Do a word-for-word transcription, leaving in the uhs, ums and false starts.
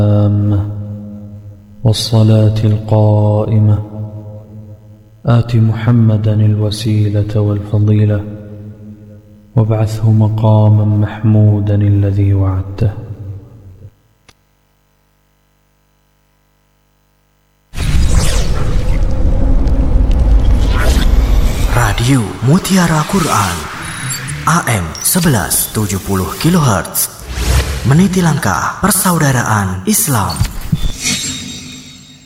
والصلاة القائمة آت محمدا الوسيلة والفضيلة وابعثه مقاما محمودا الذي وعدته. Radio Mutiara Quran A M sebelas tujuh puluh kilohertz, meniti langkah persaudaraan Islam.